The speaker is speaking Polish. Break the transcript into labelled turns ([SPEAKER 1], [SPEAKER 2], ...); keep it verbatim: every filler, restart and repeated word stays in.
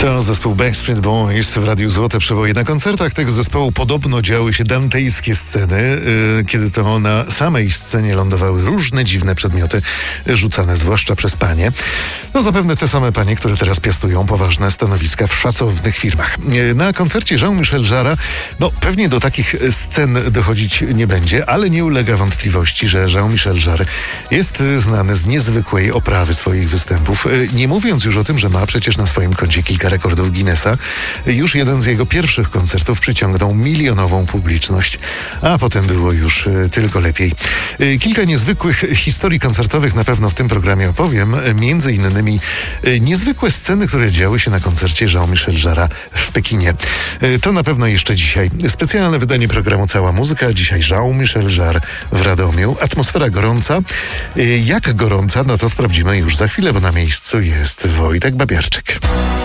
[SPEAKER 1] To zespół Backstreet Boys w Radiu Złote Przeboje. Na koncertach tego zespołu podobno działy się dantejskie sceny, yy, kiedy to na samej scenie lądowały różne dziwne przedmioty rzucane zwłaszcza przez panie. No zapewne te same panie, które teraz piastują poważne stanowiska w szacownych firmach. Yy, na koncercie Jean-Michel Jarre, no pewnie do takich scen dochodzić nie będzie, ale nie ulega wątpliwości, że Jean-Michel Jarre jest znany z niezwykłej oprawy swoich występów. Yy, nie mówiąc już o tym, że ma przecież na swoim koncie kilka rekordów Guinnessa. Już jeden z jego pierwszych koncertów przyciągnął milionową publiczność, a potem było już y, tylko lepiej. Y, kilka niezwykłych historii koncertowych na pewno w tym programie opowiem. Między innymi y, niezwykłe sceny, które działy się na koncercie Jean-Michel Jarre w Pekinie. Y, to na pewno jeszcze dzisiaj. Specjalne wydanie programu Cała Muzyka. Dzisiaj Jean-Michel Jarre w Radomiu. Atmosfera gorąca. Y, jak gorąca? No to sprawdzimy już za chwilę, bo na miejscu jest Wojtek Babiarczyk.